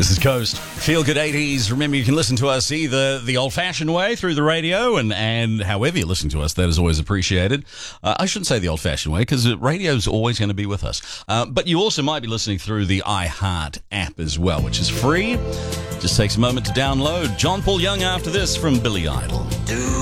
This is Coast. Feel Good 80s. Remember, you can listen to us either the old-fashioned way through the radio, and however you listen to us, that is always appreciated. I shouldn't say the old-fashioned way, because radio is always going to be with us. But you also might be listening through the iHeart app as well, which is free. Just takes a moment to download. John Paul Young after this from Billy Idol.